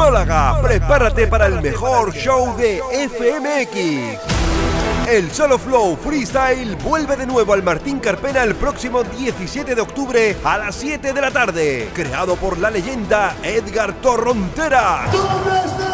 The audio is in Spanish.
Málaga, prepárate para el mejor show de FMX. El Solo Flow Freestyle vuelve de nuevo al Martín Carpena el próximo 17 de octubre a las 7 de la tarde. Creado por la leyenda Edgar Torrontera.